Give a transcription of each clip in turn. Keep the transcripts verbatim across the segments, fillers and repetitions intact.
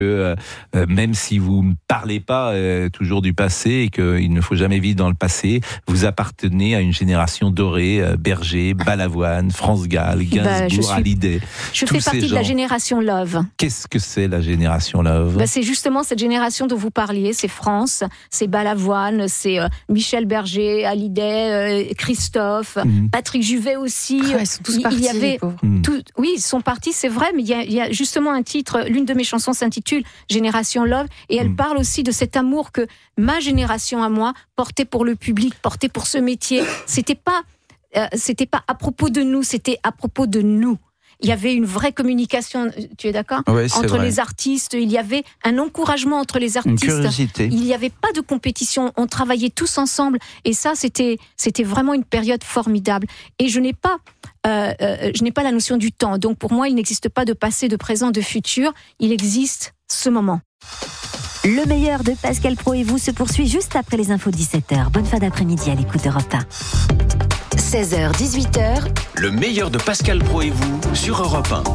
Euh, euh, même si vous ne parlez pas euh, toujours du passé et qu'il ne faut jamais vivre dans le passé, vous appartenez à une génération dorée, euh, Berger, Balavoine, France Gall, Gainsbourg, bah, je suis, Hallyday. Je fais partie de la génération Love. Qu'est-ce que c'est la génération Love ? bah, C'est justement cette génération dont vous parliez, c'est France, c'est Balavoine, c'est euh, Michel Berger, Hallyday, euh, Christophe, mmh. Patrick Juvet aussi. Ah, ils sont tous il, partis, il y avait mmh. tout, oui, ils sont partis, c'est vrai, mais il y a, il y a justement un titre, l'une de mes chansons s'intitule Génération Love, et elle mmh. parle aussi de cet amour que ma génération à moi portait pour le public, portait pour ce métier. C'était pas, euh, c'était pas à propos de nous, c'était à propos de nous. Il y avait une vraie communication, tu es d'accord ? Oui, entre vrai. les artistes, il y avait un encouragement entre les artistes. Une curiosité. Il n'y avait pas de compétition, on travaillait tous ensemble, et ça, c'était, c'était vraiment une période formidable. Et je n'ai pas, euh, euh, je n'ai pas la notion du temps, donc pour moi, il n'existe pas de passé, de présent, de futur, il existe ce moment. Le meilleur de Pascal Praud et vous se poursuit juste après les infos de dix-sept heures. Bonne fin d'après-midi à l'écoute d'Europe un. seize heures dix-huit heures. Le meilleur de Pascal Praud et vous sur Europe un.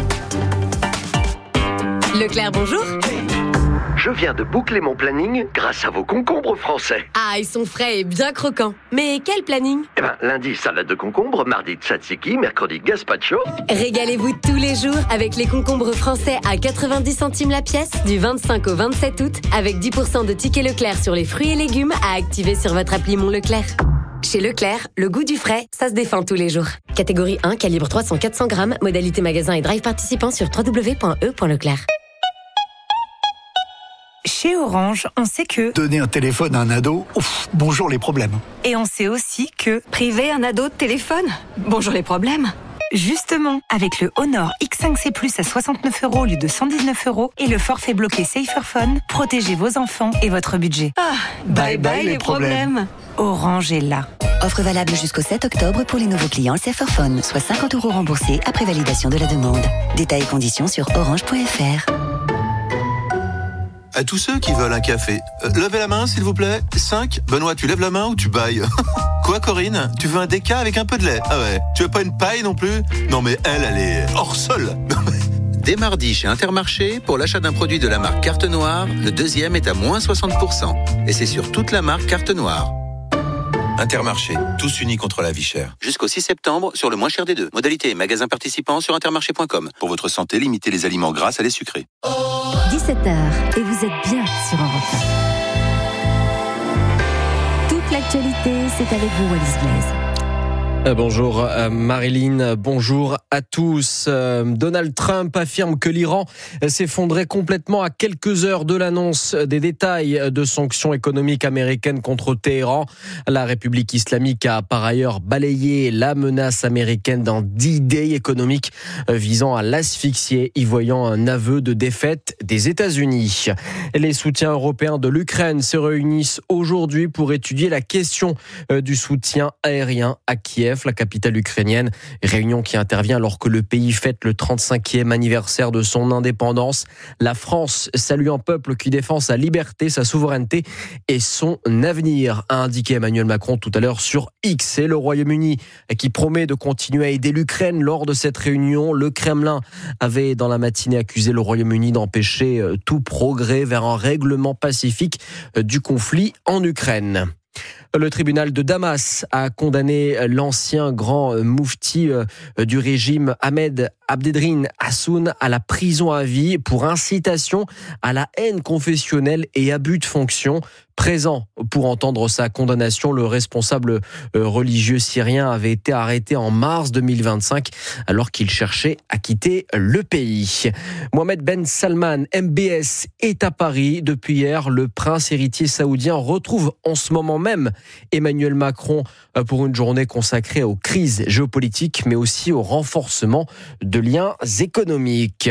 Leclerc, bonjour. Je viens de boucler mon planning grâce à vos concombres français. Ah, ils sont frais et bien croquants. Mais quel planning ? Eh ben, lundi, salade de concombre, mardi, tzatziki, mercredi, gazpacho. Régalez-vous tous les jours avec les concombres français à quatre-vingt-dix centimes la pièce du vingt-cinq au vingt-sept août, avec dix pour cent de tickets Leclerc sur les fruits et légumes à activer sur votre appli Mon Leclerc. Chez Leclerc, le goût du frais, ça se défend tous les jours. Catégorie un, calibre trois cents à quatre cents grammes, modalité magasin et drive participant sur w w w point e point leclerc. Chez Orange, on sait que... Donner un téléphone à un ado, ouf, bonjour les problèmes. Et on sait aussi que... Priver un ado de téléphone, bonjour les problèmes. Justement, avec le Honor X cinq C plus à soixante-neuf euros au lieu de cent dix-neuf euros et le forfait bloqué Saferphone, protégez vos enfants et votre budget. Ah, bye bye, bye les, les problèmes. problèmes. Orange est là. Offre valable jusqu'au sept octobre pour les nouveaux clients Saferphone, soit cinquante euros remboursés après validation de la demande. Détails et conditions sur orange point f r. À tous ceux qui veulent un café, euh, levez la main s'il vous plaît. cinq. Benoît, tu lèves la main ou tu bailles? Quoi Corinne? Tu veux un déca avec un peu de lait? Ah ouais. Tu veux pas une paille non plus? Non mais elle, elle est hors sol. Dès mardi chez Intermarché, pour l'achat d'un produit de la marque Carte Noire, le deuxième est à moins soixante pour cent. Et c'est sur toute la marque Carte Noire. Intermarché, tous unis contre la vie chère. Jusqu'au six septembre, sur le moins cher des deux. Modalité et magasin participant sur intermarché point com. Pour votre santé, limitez les aliments gras à les sucrés. dix-sept heures, et vous êtes bien sur Europe un. Toute l'actualité, c'est avec vous, Wallis Blaise. Bonjour euh, Marilyn, bonjour à tous. Euh, Donald Trump affirme que l'Iran s'effondrait complètement à quelques heures de l'annonce des détails de sanctions économiques américaines contre Téhéran. La République islamique a par ailleurs balayé la menace américaine d'un D-Day économique visant à l'asphyxier, y voyant un aveu de défaite des États-Unis. Les soutiens européens de l'Ukraine se réunissent aujourd'hui pour étudier la question du soutien aérien à Kiev, la capitale ukrainienne. Réunion qui intervient alors que le pays fête le trente-cinquième anniversaire de son indépendance. La France salue un peuple qui défend sa liberté, sa souveraineté et son avenir, a indiqué Emmanuel Macron tout à l'heure sur X. Et le Royaume-Uni qui promet de continuer à aider l'Ukraine lors de cette réunion. Le Kremlin avait dans la matinée accusé le Royaume-Uni d'empêcher tout progrès vers un règlement pacifique du conflit en Ukraine. Le tribunal de Damas a condamné l'ancien grand moufti du régime Ahmed Abdedrine Hassoun à la prison à vie pour incitation à la haine confessionnelle et abus de fonction. Présent pour entendre sa condamnation, le responsable religieux syrien avait été arrêté en mars deux mille vingt-cinq alors qu'il cherchait à quitter le pays. Mohamed Ben Salman, M B S, est à Paris depuis hier. Le prince héritier saoudien retrouve en ce moment même Emmanuel Macron pour une journée consacrée aux crises géopolitiques mais aussi au renforcement de liens économiques.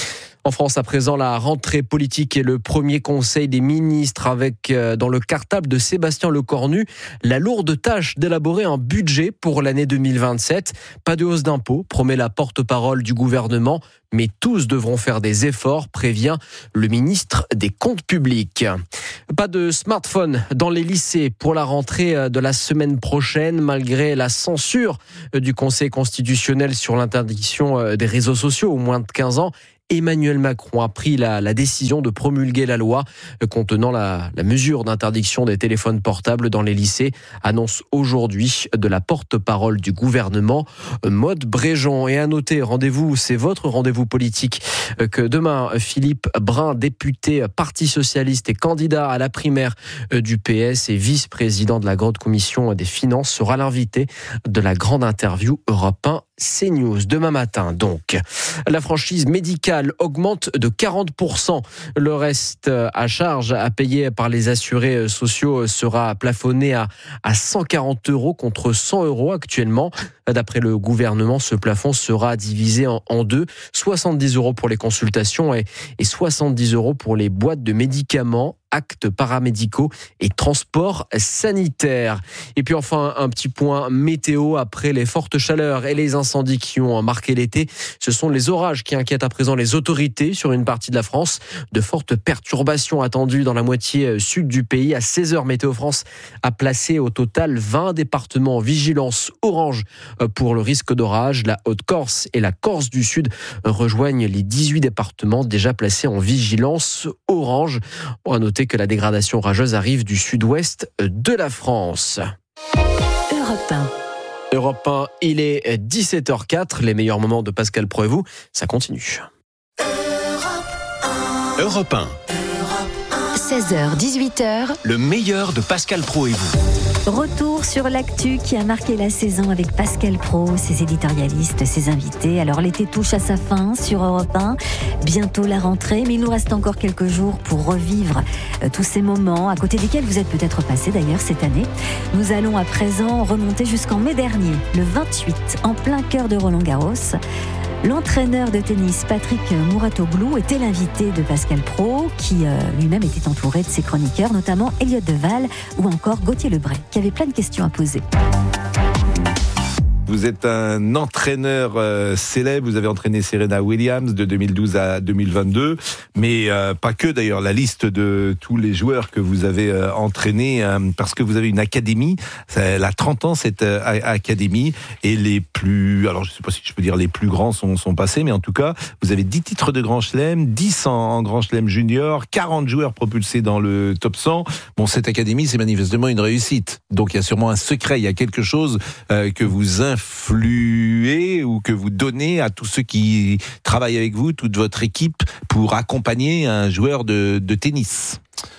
En France, à présent, la rentrée politique et le premier conseil des ministres avec, euh, dans le cartable de Sébastien Lecornu, la lourde tâche d'élaborer un budget pour l'année deux mille vingt-sept. Pas de hausse d'impôts, promet la porte-parole du gouvernement, mais tous devront faire des efforts, prévient le ministre des Comptes publics. Pas de smartphone dans les lycées pour la rentrée de la semaine prochaine, malgré la censure du Conseil constitutionnel sur l'interdiction des réseaux sociaux aux moins de quinze ans Emmanuel Macron a pris la, la décision de promulguer la loi contenant la, la mesure d'interdiction des téléphones portables dans les lycées, annonce aujourd'hui de la porte-parole du gouvernement, Maude Bréjean. Et à noter, rendez-vous, c'est votre rendez-vous politique, que demain, Philippe Brun, député Parti Socialiste et candidat à la primaire du P S et vice-président de la Grande Commission des Finances, sera l'invité de la grande interview Europe un CNews. Demain matin, donc. La franchise médicale augmente de quarante pour cent. Le reste à charge à payer par les assurés sociaux sera plafonné à, à cent quarante euros contre cent euros actuellement. D'après le gouvernement, ce plafond sera divisé en, en deux. soixante-dix euros pour les consultations et, et soixante-dix euros pour les boîtes de médicaments, actes paramédicaux et transports sanitaires. Et puis enfin, un petit point météo après les fortes chaleurs et les incendies qui ont marqué l'été. Ce sont les orages qui inquiètent à présent les autorités sur une partie de la France. De fortes perturbations attendues dans la moitié sud du pays. À seize heures, Météo France a placé au total vingt départements en vigilance orange pour le risque d'orage. La Haute-Corse et la Corse du Sud rejoignent les dix-huit départements déjà placés en vigilance orange. On va noter que la dégradation orageuse arrive du sud-ouest de la France. Europe un. Europe un, il est dix-sept heures quatre. Les meilleurs moments de Pascal Pro et vous, ça continue. Europe un. seize heures, dix-huit heures. Le meilleur de Pascal Pro et vous. Retour sur l'actu qui a marqué la saison avec Pascal Pro, ses éditorialistes, ses invités. Alors l'été touche à sa fin sur Europe un. Bientôt la rentrée, mais il nous reste encore quelques jours pour revivre euh, tous ces moments, à côté desquels vous êtes peut-être passé d'ailleurs cette année. Nous allons à présent remonter jusqu'en mai dernier, le vingt-huit, en plein cœur de Roland-Garros. L'entraîneur de tennis Patrick Mouratoglou était l'invité de Pascal Pro, qui euh, lui-même était entouré de ses chroniqueurs, notamment Elliott Deval ou encore Gauthier Lebray, qui avait plein de questions à poser. Vous êtes un entraîneur euh, célèbre, vous avez entraîné Serena Williams de deux mille douze à deux mille vingt-deux, mais euh, pas que d'ailleurs, la liste de tous les joueurs que vous avez euh, entraînés, euh, parce que vous avez une académie, ça, elle a trente ans cette euh, académie, et les plus, alors je sais pas si je peux dire les plus grands sont, sont passés, mais en tout cas, vous avez dix titres de Grand Chelem, dix en, en Grand Chelem junior, quarante joueurs propulsés dans le top cent. Bon, cette académie, c'est manifestement une réussite. Donc il y a sûrement un secret, il y a quelque chose euh, que vous influez ou que vous donnez à tous ceux qui travaillent avec vous, toute votre équipe, pour accompagner un joueur de, de tennis.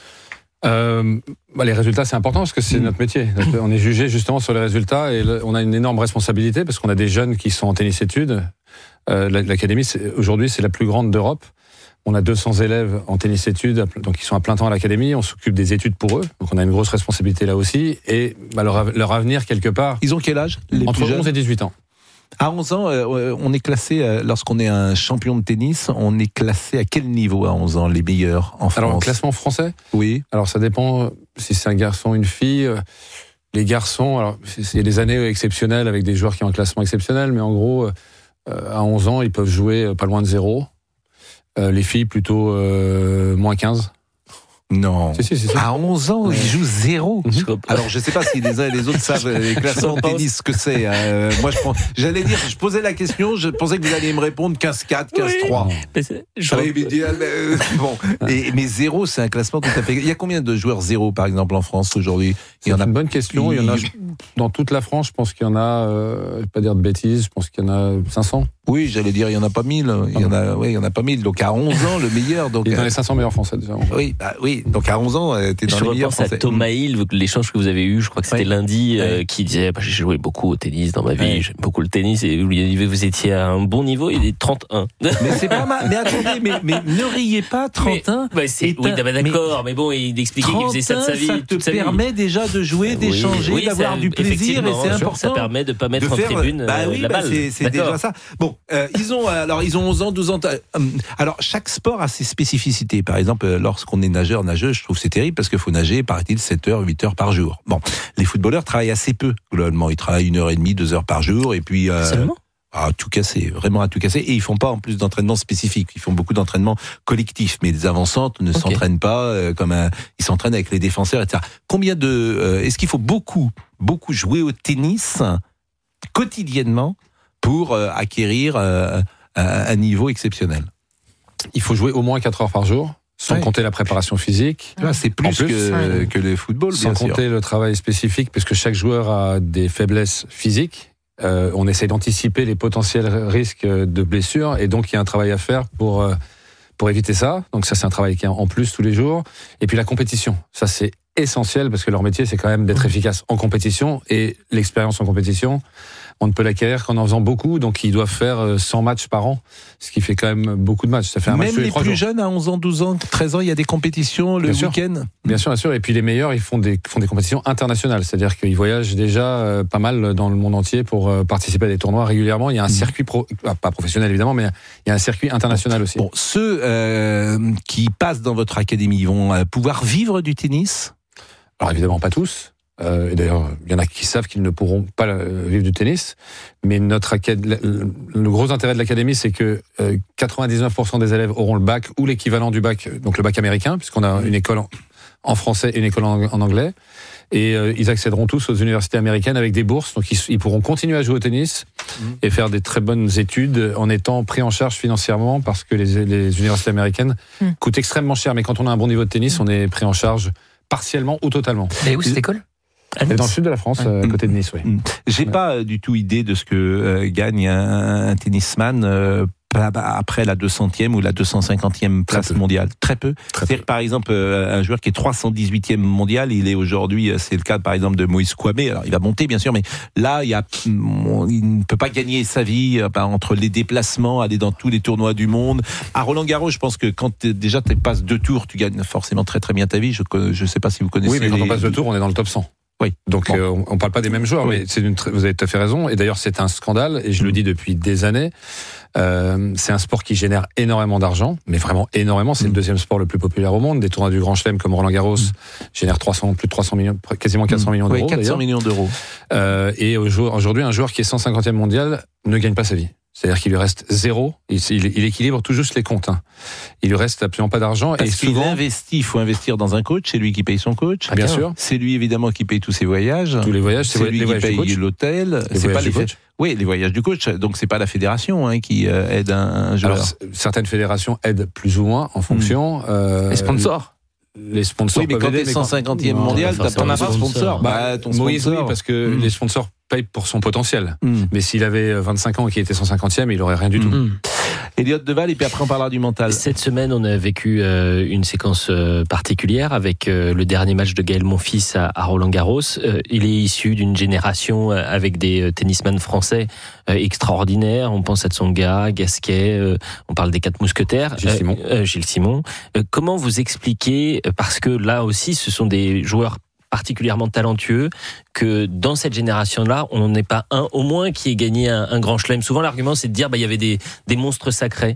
Euh, bah les résultats, c'est important parce que c'est mmh. notre métier. On est jugé justement sur les résultats et on a une énorme responsabilité parce qu'on a des jeunes qui sont en tennis-études. Euh, L'académie, c'est, aujourd'hui, c'est la plus grande d'Europe. On a deux cents élèves en tennis-études, donc ils sont à plein temps à l'académie. On s'occupe des études pour eux, donc on a une grosse responsabilité là aussi. Et bah, leur, leur avenir, quelque part... Ils ont quel âge, les entre plus jeunes ? onze et dix-huit ans. À onze ans, euh, on est classé, euh, lorsqu'on est un champion de tennis, on est classé à quel niveau à onze ans, les meilleurs en France ? Alors, classement français ? Oui. Alors, ça dépend si c'est un garçon ou une fille. Les garçons, alors, il y a des années exceptionnelles avec des joueurs qui ont un classement exceptionnel, mais en gros, euh, à onze ans, ils peuvent jouer pas loin de zéro. Euh, les filles, plutôt euh, moins quinze. Non. Si, si, si, si. À onze ans, ouais. ils jouent zéro. Mmh. Alors, je ne sais pas si les uns et les autres savent les classements de tennis, ce que c'est. Euh, moi, je pense, j'allais dire, je posais la question, je pensais que vous alliez me répondre quinze quatre, quinze trois. Oui. Mais c'est, je... oui, mais, euh, bon. Et, mais zéro, c'est un classement tout à fait. Il y a combien de joueurs zéro, par exemple, en France aujourd'hui ? Il y en a une bonne question. Il y en a, dans toute la France, je pense qu'il y en a, euh, je ne vais pas dire de bêtises, je pense qu'il y en a cinq cents. Oui, j'allais dire, il n'y en a pas mille. Il y en a, oui, il y en a pas mille. Donc, à onze ans, le meilleur. Donc, il est dans les cinq cents meilleurs français, déjà. Oui, bah, oui. Donc, à onze ans, t'es dans je les meilleurs français. Je repense à Thomas Hill, l'échange que vous avez eu, je crois que c'était oui. lundi, oui. euh, qui disait, bah, j'ai joué beaucoup au tennis dans ma vie, oui. j'aime beaucoup le tennis, et vous, vous étiez à un bon niveau, il est trente et un. Mais c'est pas mal. Mais attendez, mais, mais ne riez pas, trente et un. Mais, bah, c'est, oui, bah, d'accord, mais, mais bon, il expliquait qu'il faisait ça de sa vie. Ça te permet déjà de jouer, d'échanger, oui, d'avoir ça, du plaisir, et c'est important. Ça permet de pas mettre en tribune bah oui, la bah balle. C'est déjà ça. Bon, euh, ils ont, alors, ils ont onze ans, douze ans. Alors, chaque sport a ses spécificités. Par exemple, lorsqu'on est nageur, nageuse, je trouve que c'est terrible parce qu'il faut nager, paraît-il, sept heures, huit heures par jour. Bon, les footballeurs travaillent assez peu, globalement. Ils travaillent une heure et demie, deux heures par jour, et puis... Euh, Seulement ? À tout casser, vraiment à tout casser. Et ils font pas en plus d'entraînement spécifique. Ils font beaucoup d'entraînement collectif. Mais les avancantes ne okay. s'entraînent pas euh, comme un... Ils s'entraînent avec les défenseurs, et cetera. Combien de... Euh, est-ce qu'il faut beaucoup, beaucoup jouer au tennis quotidiennement pour euh, acquérir euh, un, un niveau exceptionnel ? Il faut jouer au moins quatre heures par jour, sans ouais. compter la préparation physique. Là, c'est plus, plus que, ouais. que le football, sans bien sûr. compter le travail spécifique, puisque chaque joueur a des faiblesses physiques. Euh, on essaie d'anticiper les potentiels risques de blessures, et donc il y a un travail à faire pour, euh, pour éviter ça. Donc ça, c'est un travail qui est en plus tous les jours. Et puis la compétition, ça c'est essentiel, parce que leur métier, c'est quand même d'être efficace en compétition, et l'expérience en compétition, on ne peut l'acquérir qu'en en faisant beaucoup, donc ils doivent faire cent matchs par an, ce qui fait quand même beaucoup de matchs. Ça fait un Même match tous les les trois plus jours. jeunes, à onze ans, douze ans, treize ans, il y a des compétitions le bien week-end sûr. Bien sûr, bien sûr. Et puis les meilleurs, ils font des, font des compétitions internationales, c'est-à-dire qu'ils voyagent déjà euh, pas mal dans le monde entier pour euh, participer à des tournois régulièrement. Il y a un mmh. circuit, pro, ah, pas professionnel évidemment, mais il y a un circuit international aussi. Bon, ceux euh, qui passent dans votre académie, ils vont euh, pouvoir vivre du tennis ? Alors évidemment pas tous. Euh, et d'ailleurs, il y en a qui savent qu'ils ne pourront pas euh, vivre du tennis. Mais notre acad... le, le gros intérêt de l'académie, c'est que euh, quatre-vingt-dix-neuf pour cent des élèves auront le bac ou l'équivalent du bac, donc le bac américain, puisqu'on a une école en, en français et une école en, en anglais. Et euh, ils accéderont tous aux universités américaines avec des bourses. Donc ils, ils pourront continuer à jouer au tennis mmh. et faire des très bonnes études en étant pris en charge financièrement, parce que les, les universités américaines mmh. coûtent extrêmement cher. Mais quand on a un bon niveau de tennis, mmh. on est pris en charge partiellement ou totalement. Et où cette école ? Elle est dans le sud de la France, à côté de Nice, oui. J'ai ouais. pas du tout idée de ce que euh, gagne un, un tennisman euh, après la deux centième ou la deux cent cinquantième place Très mondiale. Très peu. Très C'est-à-dire, par exemple, euh, un joueur qui est trois cent dix-huitième mondial, il est aujourd'hui, c'est le cas par exemple de Moïse Kouamé. Alors, il va monter, bien sûr, mais là, il, y a, il ne peut pas gagner sa vie euh, entre les déplacements, aller dans tous les tournois du monde. À Roland-Garros, je pense que quand t'es, déjà tu passes deux tours, tu gagnes forcément très très bien ta vie. Je ne sais pas si vous connaissez. Oui, mais quand les... on passe deux tours, on est dans le top cent. Oui. Donc bon. euh, on ne parle pas des mêmes joueurs, oui. mais c'est une, vous avez tout à fait raison. Et d'ailleurs, c'est un scandale, et je mmh. le dis depuis des années. Euh, c'est un sport qui génère énormément d'argent, mais vraiment énormément. C'est mmh. le deuxième sport le plus populaire au monde. Des tournois du Grand Chelem comme Roland-Garros mmh. génèrent trois cents, plus de trois cents millions, quasiment quatre cents mmh. millions d'euros. Oui, quatre cents d'ailleurs. millions d'euros. Euh, et aujourd'hui, un joueur qui est cent cinquantième mondial ne gagne pas sa vie. C'est-à-dire qu'il lui reste zéro, il, il, il équilibre tout juste les comptes. Hein. Il lui reste absolument pas d'argent. Parce et souvent, qu'il investit, il faut investir dans un coach, c'est lui qui paye son coach. Ah, bien sûr. C'est lui évidemment qui paye tous ses voyages. Tous les voyages, c'est, c'est lui les qui paye coach. l'hôtel. Les c'est pas les du coach. Oui, les voyages du coach. Donc c'est pas la fédération hein, qui euh, aide un, un joueur. Alors, certaines fédérations aident plus ou moins en fonction. Mmh. Euh, les sponsors. Les sponsors. Oui, mais quand t'es cent cinquantième quand... mondial, non, t'as pas un sponsor. Bah, ton sponsor. Oui, oui, parce que mmh. les sponsors payent pour son potentiel. Mmh. Mais s'il avait vingt-cinq ans et qu'il était cent cinquantième, il aurait rien du tout. Mmh. Elliot Deval, et puis après on parlera du mental. Cette semaine, on a vécu euh, une séquence euh, particulière avec euh, le dernier match de Gaël Monfils à, à Roland-Garros. Euh, il est issu d'une génération euh, avec des euh, tennisman français euh, extraordinaires. On pense à Tsonga, Gasquet, euh, on parle des quatre mousquetaires. Gilles Simon. Euh, euh, Gilles Simon. Euh, comment vous expliquez, parce que là aussi, ce sont des joueurs particulièrement talentueux, que dans cette génération-là, on n'en est pas un au moins qui ait gagné un, un grand chelem. Souvent, l'argument, c'est de dire, bah, il y avait des, des monstres sacrés.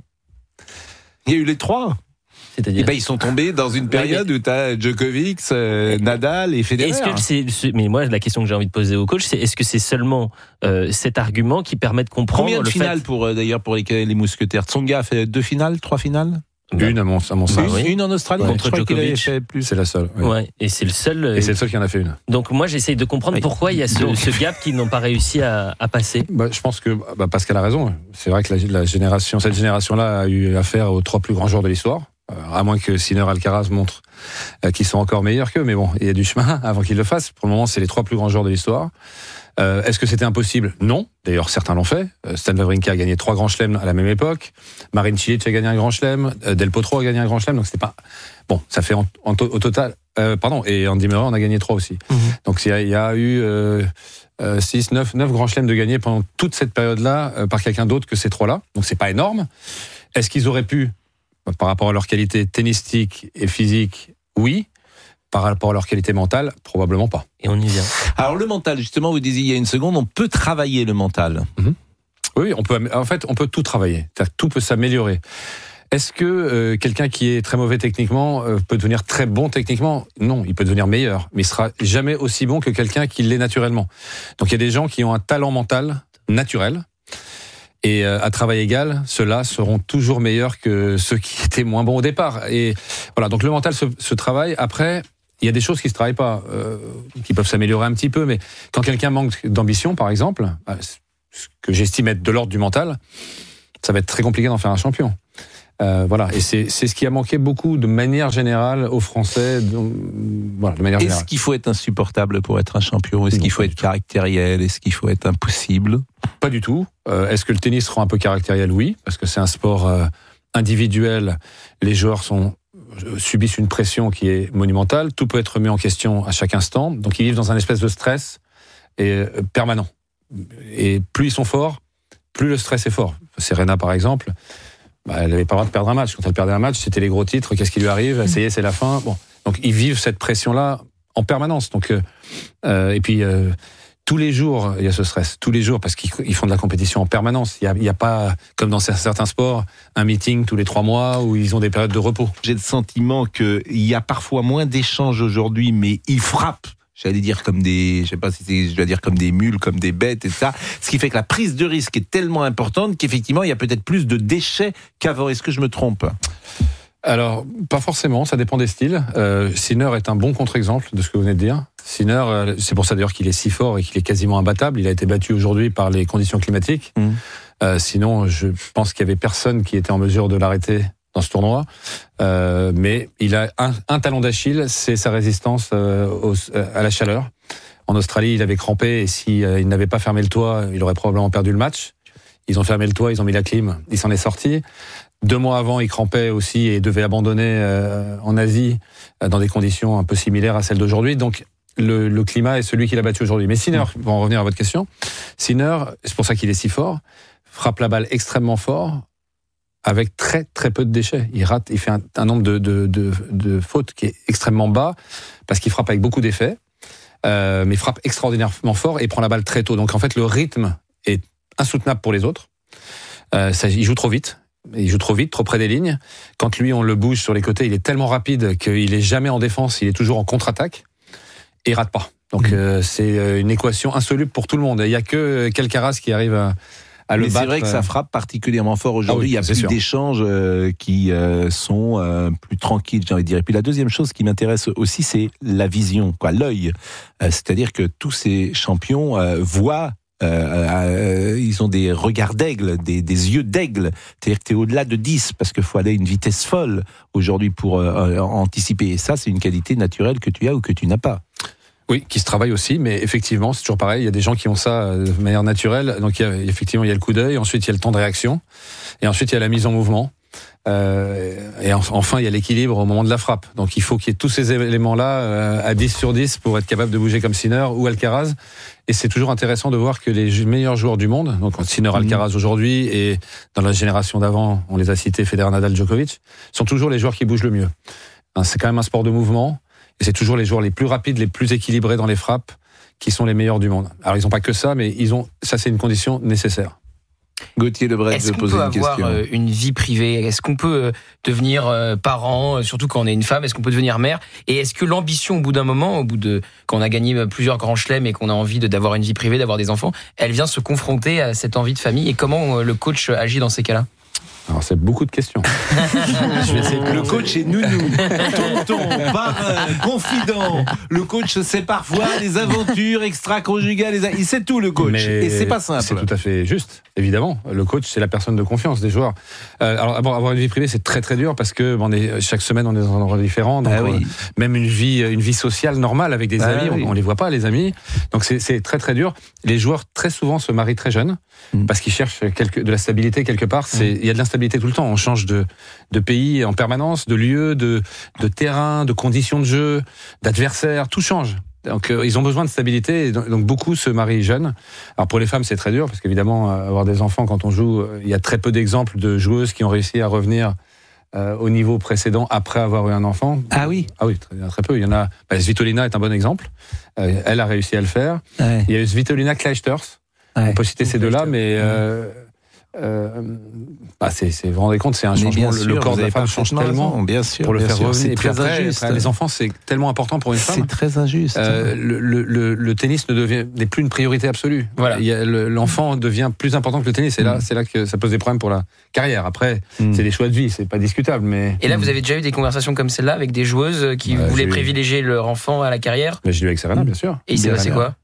Il y a eu les trois. C'est-à-dire, et ben, ils sont tombés dans une période oui, mais... où tu as Djokovic, euh, Nadal et Federer. Est-ce que c'est, mais moi, la question que j'ai envie de poser au coach, c'est est-ce que c'est seulement euh, cet argument qui permet de comprendre Combien de le finales fait... pour, euh, d'ailleurs, pour les, les mousquetaires? Tsonga a fait deux finales, trois finales? Une à mon, à mon sens. Une, oui. une en Australie ouais. contre Djokovic. Fait plus. C'est la seule. Oui. Ouais. Et c'est le seul. Et c'est le seul qui en a fait une. Donc moi j'essaye de comprendre oui. pourquoi il y a ce, Donc... ce gap qu'ils n'ont pas réussi à, à passer. Bah, je pense que bah, Pascal a raison. C'est vrai que la, la génération, cette génération-là a eu affaire aux trois plus grands joueurs de l'histoire. Euh, à moins que Sinner, Alcaraz montre euh, qu'ils sont encore meilleurs qu'eux, mais bon, il y a du chemin avant qu'ils le fassent. Pour le moment, c'est les trois plus grands joueurs de l'histoire. Euh, est-ce que c'était impossible? Non. D'ailleurs, certains l'ont fait. Euh, Stan Wawrinka a gagné trois grands chelems à la même époque. Marin Cilic a gagné un grand chelem. Euh, Del Potro a gagné un grand chelem. Donc c'était pas bon. Ça fait en, en to- au total. Euh, pardon. Et Andy Murray en a gagné trois aussi. Mm-hmm. Donc il y a, il y a eu euh, euh, six, neuf, neuf grands chelems de gagnés pendant toute cette période-là euh, par quelqu'un d'autre que ces trois-là. Donc c'est pas énorme. Est-ce qu'ils auraient pu, par rapport à leur qualité tennistique et physique, oui. Par rapport à leur qualité mentale, probablement pas. Et on y vient. Alors le mental, justement, vous disiez il y a une seconde, on peut travailler le mental. Mmh. Oui, on peut. En fait, on peut tout travailler. C'est-à-dire, tout peut s'améliorer. Est-ce que euh, quelqu'un qui est très mauvais techniquement euh, peut devenir très bon techniquement? Non, il peut devenir meilleur, mais il sera jamais aussi bon que quelqu'un qui l'est naturellement. Donc il y a des gens qui ont un talent mental naturel. Et à travail égal, ceux-là seront toujours meilleurs que ceux qui étaient moins bons au départ. Et voilà, donc le mental se, se travaille. Après, il y a des choses qui se travaillent pas, euh, qui peuvent s'améliorer un petit peu. Mais quand quelqu'un manque d'ambition, par exemple, ce que j'estime être de l'ordre du mental, ça va être très compliqué d'en faire un champion. Euh, voilà, et c'est, c'est ce qui a manqué beaucoup de manière générale aux Français. Donc, voilà, de manière Est-ce générale. qu'il faut être insupportable pour être un champion ? Est-ce Non, qu'il faut pas être du tout. caractériel ? Est-ce qu'il faut être impossible ? Pas du tout. Euh, est-ce que le tennis rend un peu caractériel ? Oui, parce que c'est un sport euh, individuel. Les joueurs sont euh, subissent une pression qui est monumentale. Tout peut être remis en question à chaque instant. Donc ils vivent dans un espèce de stress et, euh, permanent. Et plus ils sont forts, plus le stress est fort. Serena, par exemple, bah, elle n'avait pas le droit de perdre un match. Quand elle perdait un match, c'était les gros titres. Qu'est-ce qui lui arrive ? Ça y est, c'est la fin. Bon, donc ils vivent cette pression-là en permanence. Donc euh, euh, et puis euh, tous les jours, il y a ce stress. Tous les jours, parce qu'ils ils font de la compétition en permanence. Il y a, il y a pas, comme dans certains sports, un meeting tous les trois mois où ils ont des périodes de repos. J'ai le sentiment qu'il y a parfois moins d'échanges aujourd'hui, mais ils frappent. J'allais dire comme des, je sais pas si c'est, je dois dire comme des mules, comme des bêtes et ça. Ce qui fait que la prise de risque est tellement importante qu'effectivement, il y a peut-être plus de déchets qu'avant. Est-ce que je me trompe ? Alors, pas forcément, ça dépend des styles. Euh, Sinner est un bon contre-exemple de ce que vous venez de dire. Sinner, euh, c'est pour ça d'ailleurs qu'il est si fort et qu'il est quasiment imbattable. Il a été battu aujourd'hui par les conditions climatiques. Mmh. Euh, sinon, je pense qu'il y avait personne qui était en mesure de l'arrêter dans ce tournoi. Euh, mais il a un, un talon d'Achille, c'est sa résistance euh, au, à la chaleur. En Australie, il avait crampé et si euh, il n'avait pas fermé le toit, il aurait probablement perdu le match. Ils ont fermé le toit, ils ont mis la clim, il s'en est sorti. Deux mois avant, il crampait aussi et devait abandonner euh, en Asie euh, dans des conditions un peu similaires à celles d'aujourd'hui. Donc, le, le climat est celui qui l'a battu aujourd'hui. Mais Sinner, pour en revenir à votre question, Sinner, c'est pour ça qu'il est si fort, frappe la balle extrêmement fort, avec très très peu de déchets. Il rate, il fait un, un nombre de, de, de, de fautes qui est extrêmement bas, parce qu'il frappe avec beaucoup d'effets, euh, mais il frappe extraordinairement fort et prend la balle très tôt. Donc en fait, le rythme est insoutenable pour les autres. Euh, ça, il joue trop vite. Il joue trop vite, trop près des lignes. Quand lui, on le bouge sur les côtés, il est tellement rapide qu'il est jamais en défense, il est toujours en contre-attaque et il rate pas. Donc mmh. euh, c'est une équation insoluble pour tout le monde. Il y a que Alcaraz qui arrive à À le Mais battre. c'est vrai que ça frappe particulièrement fort aujourd'hui. Ah oui, il y a plus sûr. d'échanges euh, qui euh, sont euh, plus tranquilles, j'ai envie de dire. Et puis la deuxième chose qui m'intéresse aussi, c'est la vision, quoi, l'œil. Euh, c'est-à-dire que tous ces champions euh, voient. Euh, euh, ils ont des regards d'aigle, des, des yeux d'aigle. C'est-à-dire que tu es au-delà de dix, parce qu'il faut aller à une vitesse folle aujourd'hui pour euh, anticiper. Et ça, c'est une qualité naturelle que tu as ou que tu n'as pas. Oui, qui se travaille aussi, mais effectivement, c'est toujours pareil. Il y a des gens qui ont ça de manière naturelle. Donc, il y a, effectivement, il y a le coup d'œil. Ensuite, il y a le temps de réaction. Et ensuite, il y a la mise en mouvement. Euh, et enfin, il y a l'équilibre au moment de la frappe. Donc, il faut qu'il y ait tous ces éléments-là euh, à dix sur dix pour être capable de bouger comme Sinner ou Alcaraz. Et c'est toujours intéressant de voir que les meilleurs joueurs du monde, donc Sinner, Alcaraz mmh. aujourd'hui, et dans la génération d'avant, on les a cités, Federer, Nadal, Djokovic, sont toujours les joueurs qui bougent le mieux. Hein, c'est quand même un sport de mouvement. Et c'est toujours les joueurs les plus rapides, les plus équilibrés dans les frappes qui sont les meilleurs du monde. Alors, ils n'ont pas que ça, mais ils ont, ça, c'est une condition nécessaire. Gauthier Lebret Est-ce de qu'on poser peut une question. avoir une vie privée ? Est-ce qu'on peut devenir parent, surtout quand on est une femme ? Est-ce qu'on peut devenir mère ? Et est-ce que l'ambition, au bout d'un moment, au bout de quand on a gagné plusieurs grands chelems et qu'on a envie de, d'avoir une vie privée, d'avoir des enfants, elle vient se confronter à cette envie de famille ? Et comment le coach agit dans ces cas-là ? Alors, c'est beaucoup de questions. Je vais essayer de... Le coach est nounou, tonton, parrain, confident. Le coach sait parfois les aventures extra-conjugales. Les... Il sait tout, le coach. Mais et c'est pas simple. C'est tout à fait juste, évidemment. Le coach, c'est la personne de confiance des joueurs. Euh, alors, avoir une vie privée, c'est très très dur parce que on est, chaque semaine, on est dans un endroit différent. Donc, ah oui. euh, même une vie, une vie sociale normale avec des ah amis, oui. on, on les voit pas, les amis. Donc, c'est, c'est très très dur. Les joueurs, très souvent, se marient très jeunes mmh. parce qu'ils cherchent quelque, de la stabilité quelque part. C'est, il mmh. y a de l'instabilité tout le temps. On change de, de pays en permanence, de lieu, de, de terrain, de conditions de jeu, d'adversaires, tout change. Donc euh, ils ont besoin de stabilité, et donc, donc beaucoup se marient jeunes. Alors pour les femmes c'est très dur, parce qu'évidemment avoir des enfants quand on joue, euh, il y a très peu d'exemples de joueuses qui ont réussi à revenir euh, au niveau précédent après avoir eu un enfant. Ah oui Ah oui, très, très peu. Il y en a. Bah, Svitolina est un bon exemple. Euh, elle a réussi à le faire. Ouais. Il y a eu Svitolina Clijsters. Ouais. On peut citer ces deux-là, mais... Euh, Euh, bah c'est, c'est, vous vous rendez compte, c'est un changement. Sûr, le corps de la femme change tellement bien sûr, pour le bien faire sûr, revenir. Et puis après, injuste. après, les enfants, c'est tellement important pour une femme. C'est très injuste. Euh, le, le, le tennis ne devient, n'est plus une priorité absolue. Voilà. Il y a le, l'enfant devient plus important que le tennis. Et là, mmh. c'est là que ça pose des problèmes pour la carrière. Après, mmh. c'est des choix de vie, c'est pas discutable. Mais et là, vous avez déjà eu des conversations comme celle-là avec des joueuses qui ouais, voulaient privilégier leur enfant à la carrière. Mais j'ai eu avec Serena, bien sûr. Et il s'est passé quoi ?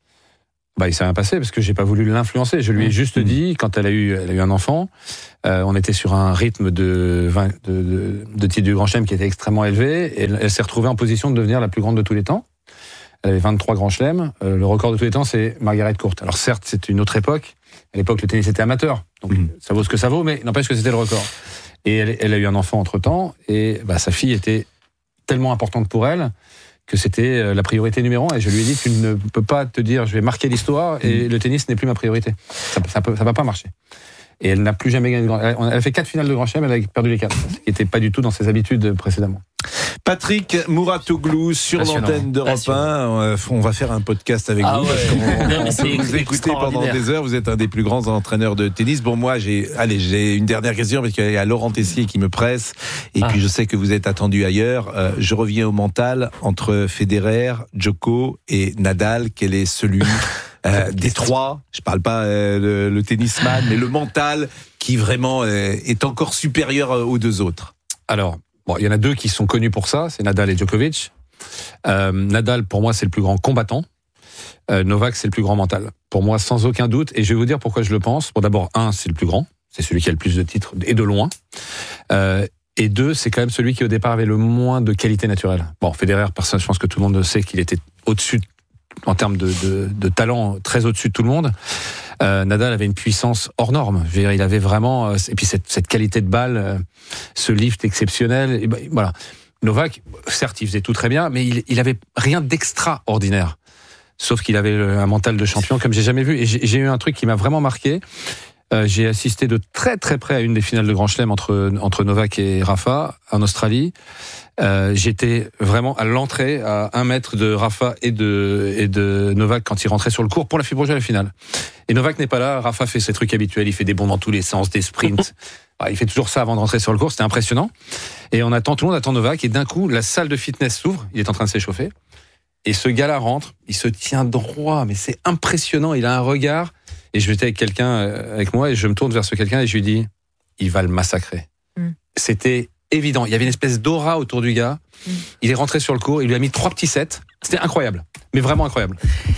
Bah, il s'est rien passé parce que j'ai pas voulu l'influencer. Je lui ai juste dit, quand elle a eu, elle a eu un enfant, euh, on était sur un rythme de, vingt, de, de, de titre du Grand Chelem qui était extrêmement élevé. Et elle, elle s'est retrouvée en position de devenir la plus grande de tous les temps. Elle avait vingt-trois Grands Chelems. Euh, le record de tous les temps, c'est Margaret Court. Alors certes, c'est une autre époque. À l'époque, le tennis était amateur. Donc mmh. ça vaut ce que ça vaut, mais n'empêche que c'était le record. Et elle, elle a eu un enfant entre-temps. Et bah, sa fille était tellement importante pour elle que c'était la priorité numéro un. Et je lui ai dit, tu ne peux pas te dire, je vais marquer l'histoire et le tennis n'est plus ma priorité. Ça, ça, peut, ça va pas marcher. Et elle n'a plus jamais gagné de Grand Chelem. Elle a fait quatre finales de Grand Chelem, elle a perdu les quatre. Ce qui n'était pas du tout dans ses habitudes précédemment. Patrick Mouratoglou sur l'antenne d'Europe un. On va faire un podcast avec ah vous. Ouais. Parce qu'on, on peut vous écouter pendant des heures. Vous êtes un des plus grands entraîneurs de tennis. Bon, moi, j'ai, allez, j'ai une dernière question parce qu'il y a Laurent Tessier qui me presse. Et ah. puis, je sais que vous êtes attendu ailleurs. Euh, je reviens au mental entre Federer, Djoko et Nadal. Quel est celui euh, des trois? Je parle pas euh, le, le tennisman, mais le mental qui vraiment euh, est encore supérieur aux deux autres. Alors. Bon, il y en a deux qui sont connus pour ça, c'est Nadal et Djokovic. Euh, Nadal, pour moi, c'est le plus grand combattant. Euh, Novak, c'est le plus grand mental. Pour moi, sans aucun doute. Et je vais vous dire pourquoi je le pense. Bon, d'abord, un, c'est le plus grand. C'est celui qui a le plus de titres, et de loin. Euh, et deux, c'est quand même celui qui, au départ, avait le moins de qualité naturelle. Bon, Federer, personne, je pense que tout le monde sait qu'il était au-dessus, en termes de, de, de talent, très au-dessus de tout le monde. Euh, Nadal avait une puissance hors norme. Je veux dire, il avait vraiment, euh, et puis cette, cette qualité de balle, euh, ce lift exceptionnel. Et ben, voilà. Novak, certes, il faisait tout très bien, mais il, il avait rien d'extraordinaire. Sauf qu'il avait un mental de champion comme j'ai jamais vu. Et j'ai, j'ai eu un truc qui m'a vraiment marqué. Euh, j'ai assisté de très très près à une des finales de Grand Chelem entre entre Novak et Rafa en Australie. Euh, j'étais vraiment à l'entrée, à un mètre de Rafa et de et de Novak quand ils rentraient sur le court pour la fibre à la finale. Et Novak n'est pas là. Rafa fait ses trucs habituels. Il fait des bonds dans tous les sens, des sprints. Il fait toujours ça avant de rentrer sur le court. C'était impressionnant. Et on attend, tout le monde attend Novak. Et d'un coup, la salle de fitness s'ouvre. Il est en train de s'échauffer. Et ce gars-là rentre. Il se tient droit. Mais c'est impressionnant. Il a un regard. Et je j'étais avec quelqu'un avec moi et je me tourne vers ce quelqu'un et je lui dis, il va le massacrer. Mm. C'était évident. Il y avait une espèce d'aura autour du gars. Mm. Il est rentré sur le court. Il lui a mis trois petits sets. C'était incroyable. Mais vraiment incroyable.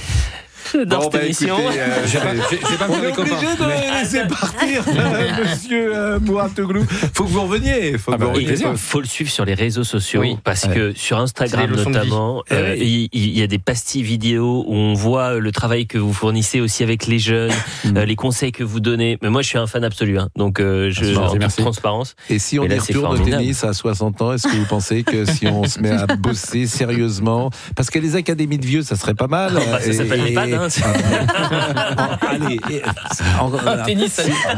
Dans bon, cette bah, émission. Écoutez, euh, j'ai pas, j'ai, j'ai pas on est obligé de mais... laisser partir euh, monsieur euh, Mouratoglou. Faut que vous reveniez. Faut, ah bah, il faut, faut le suivre sur les réseaux sociaux oui. parce ouais. que sur Instagram notamment, euh, il, il y a des pastilles vidéo où on voit le travail que vous fournissez aussi avec les jeunes, mmh. euh, les conseils que vous donnez. Mais moi, je suis un fan absolu, hein, donc euh, je, en toute transparence. Et si on y retourne au tennis à soixante ans, est-ce que vous pensez que si on se met à bosser sérieusement, parce que les académies de vieux, ça serait pas mal. Oh, bah, ça et, s'appelle les pads. Allez, en, voilà. tennis,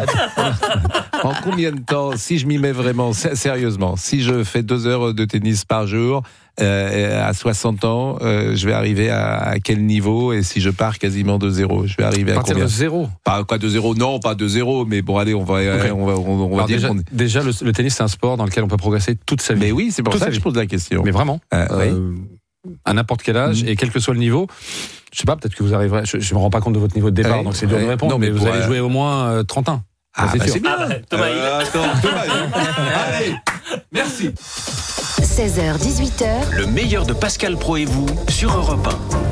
en combien de temps, si je m'y mets vraiment sérieusement, si je fais deux heures de tennis par jour euh, à soixante ans, euh, je vais arriver à, à quel niveau? Et si je pars quasiment de zéro, je vais arriver à, à combien? De zéro. Pas quoi de zéro? Non, pas de zéro. Mais bon, allez, on va, okay. on va, on, on va dire déjà, qu'on... déjà le, le tennis, c'est un sport dans lequel on peut progresser toute sa vie. Mais oui, c'est pour toute ça que je pose la question. Mais vraiment. Euh, euh, oui. À n'importe quel âge mmh. et quel que soit le niveau. Je sais pas, peut-être que vous arriverez. Je, je me rends pas compte de votre niveau de départ, ouais, donc c'est dur ouais. de répondre. Non, mais, mais vous allez euh... jouer au moins euh, trente ans. Ah, c'est, bah, c'est bien. Ah, bah, Thomas, euh, il... attends, Thomas, allez, merci. seize heures dix-huit heures. Le meilleur de Pascal Praud et vous sur Europe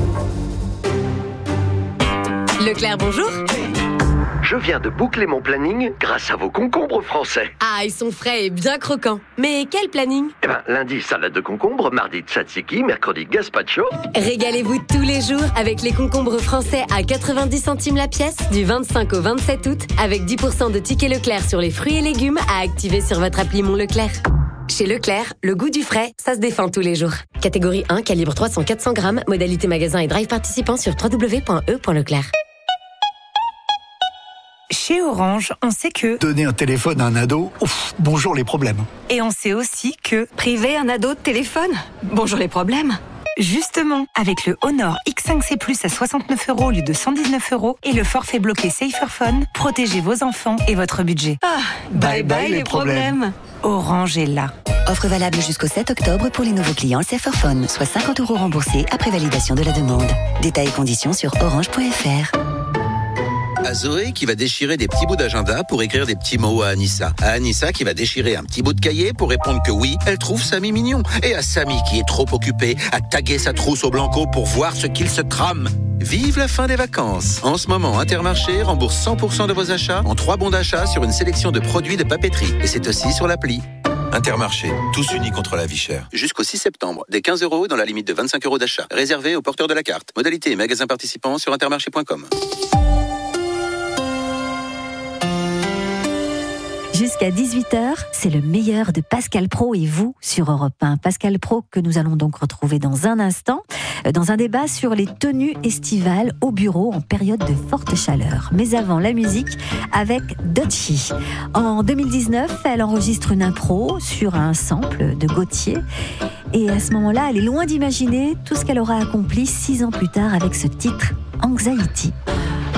un. Leclerc, bonjour. Je viens de boucler mon planning grâce à vos concombres français. Ah, ils sont frais et bien croquants. Mais quel planning? Eh ben, lundi, salade de concombre, mardi, tzatziki, mercredi, gazpacho. Régalez-vous tous les jours avec les concombres français à quatre-vingt-dix centimes la pièce du vingt-cinq au vingt-sept août avec dix pour cent de tickets Leclerc sur les fruits et légumes à activer sur votre appli Mon Leclerc. Chez Leclerc, le goût du frais, ça se défend tous les jours. Catégorie un, calibre trois cents à quatre cents grammes, modalité magasin et drive participant sur w w w point e point leclerc. Chez Orange, on sait que... Donner un téléphone à un ado, ouf, bonjour les problèmes. Et on sait aussi que... Priver un ado de téléphone, bonjour les problèmes. Justement, avec le Honor X cinq C plus à soixante-neuf euros au lieu de cent dix-neuf euros et le forfait bloqué Saferphone, protégez vos enfants et votre budget. Ah, bye bye, bye les, les problèmes. problèmes. Orange est là. Offre valable jusqu'au sept octobre pour les nouveaux clients Saferphone, soit cinquante euros remboursés après validation de la demande. Détails et conditions sur orange point f r. À Zoé qui va déchirer des petits bouts d'agenda pour écrire des petits mots à Anissa. À Anissa qui va déchirer un petit bout de cahier pour répondre que oui, elle trouve Samy mignon. Et à Samy qui est trop occupé à taguer sa trousse au blanco pour voir ce qu'il se crame. Vive la fin des vacances. En ce moment, Intermarché rembourse cent pour cent de vos achats en trois bons d'achat sur une sélection de produits de papeterie. Et c'est aussi sur l'appli. Intermarché, tous unis contre la vie chère. Jusqu'au six septembre, des quinze euros dans la limite de vingt-cinq euros d'achat. Réservé aux porteurs de la carte. Modalité et magasins participants sur intermarché point com. Jusqu'à dix-huit heures, c'est le meilleur de Pascal Praud et vous sur Europe un. Pascal Praud que nous allons donc retrouver dans un instant, dans un débat sur les tenues estivales au bureau en période de forte chaleur. Mais avant, la musique avec Doechii. En deux mille dix-neuf, elle enregistre une impro sur un sample de Gauthier. Et à ce moment-là, elle est loin d'imaginer tout ce qu'elle aura accompli six ans plus tard avec ce titre, Anxiety.